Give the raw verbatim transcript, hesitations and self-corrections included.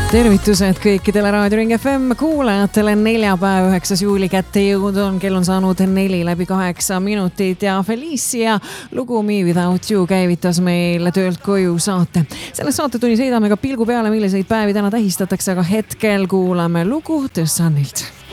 Tervitused kõikidele Raadio Ring F M kuulajatele. Neljapäev üheksas juuli kätte jõud on, kell on saanud neli läbi kaheksa minutit ja Felicia lugu Me Without You käivitas meil töölt koju saate. Selles saatetunni sõidame ka pilgu peale, milliseid päevi täna tähistatakse, aga hetkel kuulame lugu The Sunilt.